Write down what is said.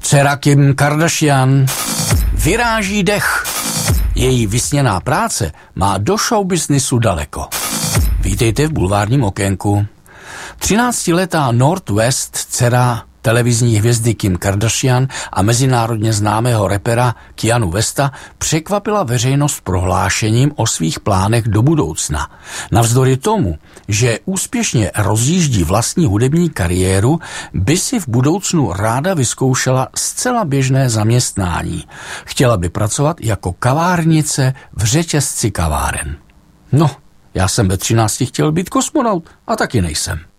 Dcera Kim Kardashian vyráží dech. Její vysněná práce má do showbiznisu daleko. Vítejte v bulvárním okénku. 13letá Northwest, dcera televizní hvězdy Kim Kardashian a mezinárodně známého rapera Kanye Westa, překvapila veřejnost prohlášením o svých plánech do budoucna. Navzdory tomu, že úspěšně rozjíždí vlastní hudební kariéru, by si v budoucnu ráda vyzkoušela zcela běžné zaměstnání. Chtěla by pracovat jako kavárnice v řetězci kaváren. No, já jsem ve 13 chtěl být kosmonaut a taky nejsem.